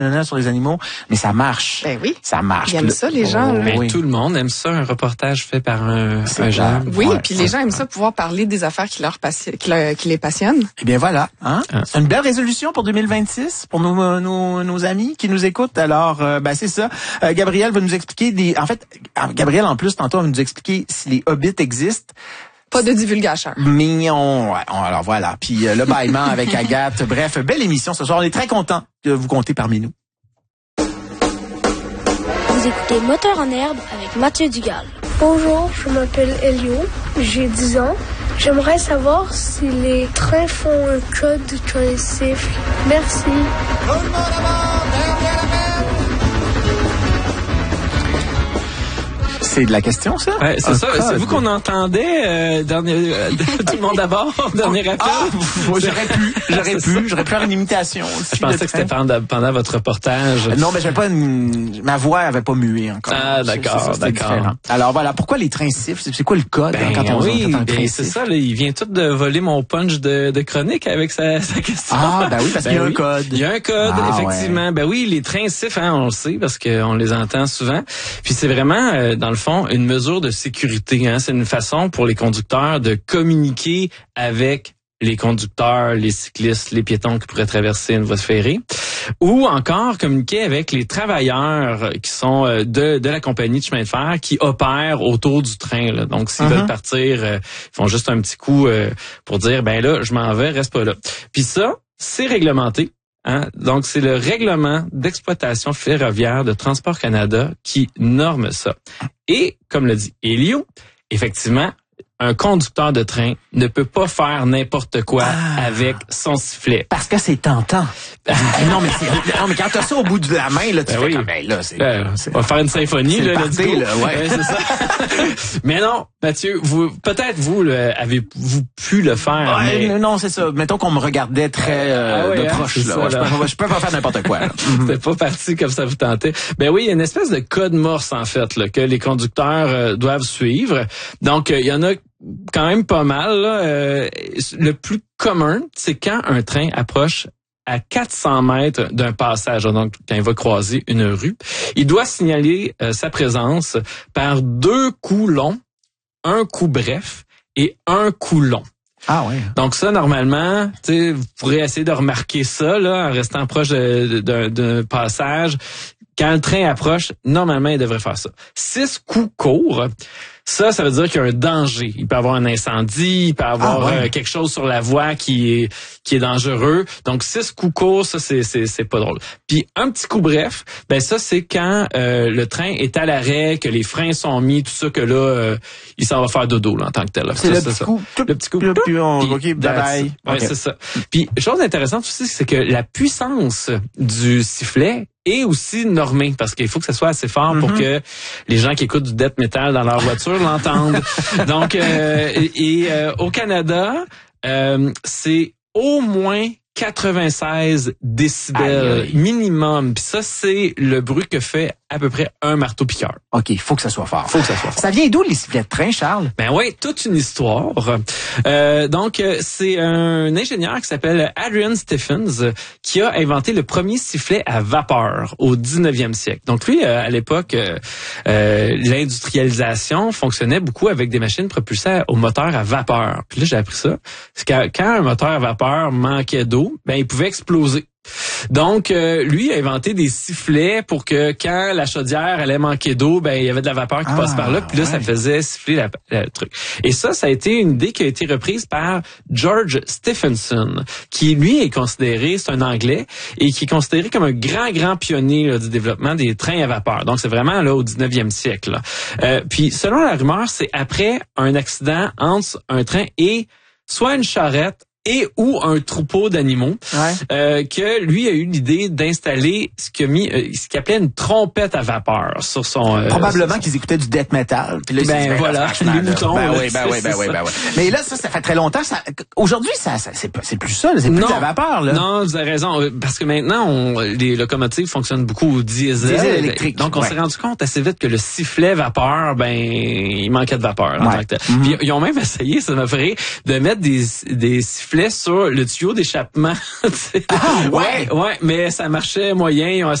sur les animaux, mais ça marche. Ben oui. Ça marche. Ils aiment ça, les gens. Mais oui. tout le monde aime ça, un reportage fait par un jeune. Oui, Ouais, puis les gens aiment ça pouvoir parler des affaires qui les passionnent. Eh bien voilà, hein? C'est une belle résolution pour 2026 pour nos amis qui nous écoutent. Alors, c'est ça. Gabriel va nous expliquer Gabriel en plus tantôt va nous expliquer si les hobbits existent. Pas de divulgation. Mignon. Alors voilà. Puis le bâillement avec Agathe. Bref, belle émission ce soir. On est très contents de vous compter parmi nous. Vous écoutez Moteur en herbe avec Mathieu Dugal. Bonjour, je m'appelle Elio, j'ai 10 ans. J'aimerais savoir si les trains font un code quand ils sifflent. Merci. C'est de la question, ça? Ouais, c'est ça. C'est vous qu'on entendait, tout le monde d'abord, dernier appel. J'aurais pu faire une imitation aussi. Je pensais que c'était pendant votre reportage. Non, mais ma voix avait pas mué encore. Ah, d'accord. Différent. Alors voilà, pourquoi les trains sifflent? C'est quoi le code quand on un train c'est ça, là, il vient tout de voler mon punch de chronique avec sa question. Ah, ben oui, parce qu'il y a un code. Il y a un code, effectivement. Ouais. Ben oui, les trains sifflent, on le sait, parce qu'on les entend souvent. Puis c'est vraiment, dans le fond, une mesure de sécurité. C'est une façon pour les conducteurs de communiquer avec les conducteurs, les cyclistes, les piétons qui pourraient traverser une voie ferrée, ou encore communiquer avec les travailleurs qui sont de la compagnie de chemin de fer qui opèrent autour du train. Là. Donc, s'ils veulent partir, ils font juste un petit coup pour dire, ben là, je m'en vais, reste pas là. Puis ça, c'est réglementé. Donc, c'est le règlement d'exploitation ferroviaire de Transport Canada qui norme ça. Et, comme l'a dit Elio, effectivement, un conducteur de train ne peut pas faire n'importe quoi avec son sifflet. Parce que c'est tentant. non, mais quand t'as ça au bout de la main, là, tu fais comme, on va faire une symphonie, là, ouais. C'est ça. Mais non, Mathieu, peut-être avez-vous pu le faire? Mais... Non, c'est ça. Mettons qu'on me regardait très de proche, là. Je peux pas faire n'importe quoi, là. C'est pas parti comme ça vous tentait. Ben oui, il y a une espèce de code morse, en fait, là, que les conducteurs doivent suivre. Donc, il y en a quand même pas mal. Là. Le plus commun, c'est quand un train approche à 400 mètres d'un passage, donc quand il va croiser une rue, il doit signaler sa présence par 2 coups longs, un coup bref et un coup long. Ah ouais. Donc ça, normalement, vous pourrez essayer de remarquer ça là, en restant proche d'un passage. Quand le train approche, normalement, il devrait faire ça. 6 coups courts, ça veut dire qu'il y a un danger. Il peut y avoir un incendie, il peut y avoir quelque chose sur la voie qui est dangereux. Donc, 6 coups courts, ça, c'est pas drôle. Puis, un petit coup bref, ben ça, c'est quand le train est à l'arrêt, que les freins sont mis, tout ça, que là, il s'en va faire dodo là, en tant que tel. Là. C'est le petit coup. Le petit coup. Puis OK, bye-bye. Ouais, c'est ça. Puis, chose intéressante aussi, c'est que la puissance du sifflet est aussi normée, parce qu'il faut que ça soit assez fort pour que les gens qui écoutent du death metal dans leur voiture l'entendent. Donc, au Canada, c'est au moins 96 décibels minimum. Puis ça, c'est le bruit que fait à peu près un marteau-piqueur. OK, il faut que ça soit fort. Ça vient d'où les sifflets de train, Charles? Ben oui, toute une histoire. Donc, c'est un ingénieur qui s'appelle Adrian Stephens qui a inventé le premier sifflet à vapeur au 19e siècle. Donc lui, à l'époque, l'industrialisation fonctionnait beaucoup avec des machines propulsées au moteur à vapeur. Puis là, j'ai appris ça. C'est quand un moteur à vapeur manquait d'eau, ben il pouvait exploser. Donc, lui a inventé des sifflets pour que quand la chaudière allait manquer d'eau, ben il y avait de la vapeur qui passe par là, puis là, ça faisait siffler le truc. Et ça a été une idée qui a été reprise par George Stephenson, qui, lui, est considéré, c'est un Anglais, et qui est considéré comme un grand pionnier là, du développement des trains à vapeur. Donc, c'est vraiment là au 19e siècle. Là. Puis, selon la rumeur, c'est après un accident entre un train et soit une charrette et ou un troupeau d'animaux, que lui a eu l'idée d'installer ce qu'il appelait une trompette à vapeur sur son... Probablement qu'ils écoutaient du death metal. Puis là, ben voilà, les moutons. Ben oui. Mais là, ça fait très longtemps. Aujourd'hui, c'est plus ça. C'est plus de la vapeur. Là. Non, vous avez raison. Parce que maintenant, les locomotives fonctionnent beaucoup au diesel électrique. Donc, on s'est rendu compte assez vite que le sifflet vapeur, ben il manquait de vapeur. Puis, ils ont même essayé, ça m'a fait rire, de mettre des sifflets sifflait sur le tuyau d'échappement. Ah, ouais? Ouais, mais ça marchait moyen. Ils ont